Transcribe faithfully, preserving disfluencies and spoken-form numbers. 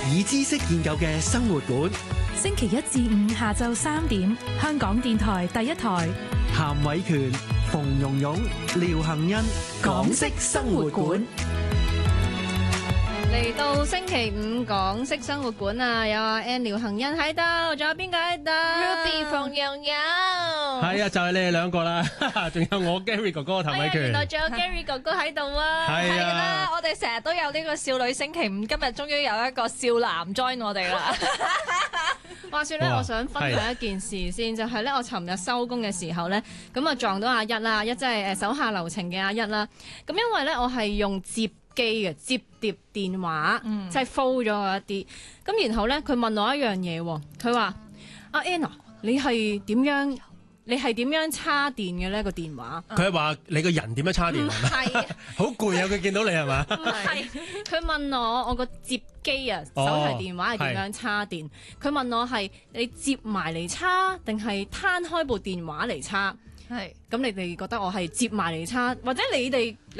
以知識研究嘅生活館。 星期一至五下晝三點，香港電台第一台。 譚偉權、馮蓉蓉、廖杏欣，港式生活館。 嚟到星期五港式生活館啊，有阿 Ann 廖杏欣喺度，仲有邊個喺度 ？Ruby 馮蓉蓉， 係啊，就係你哋兩個啦，仲有我 Gary 哥哥譚偉權。 原來仲有 Gary 哥哥喺度啊！ 係係啊啦，我哋成日都有呢個少女星期五，今日終於有一個少男 join 我哋啦。 話說咧， 哇我想分享一件事先，就係咧，我尋日收工嘅時候咧，咁啊撞到阿一啦，一即係誒手下留情嘅阿一啦。咁因為咧，我係用接機嘅接碟電話， 嗯即係 full 咗我一啲。咁然後咧，佢問我一樣嘢喎，佢話：阿 Anna，你係點樣？你係點樣叉電嘅呢個電話？ 佢係話你個人點樣叉電唔係， 好攰啊！佢見到你係嘛？ 唔係，佢問我我個接機啊，手哦提電話係點樣叉電？佢問我係你接埋嚟叉，定係攤開部電話嚟叉？ 係。 咁你哋覺得我係接埋嚟叉，或者你哋？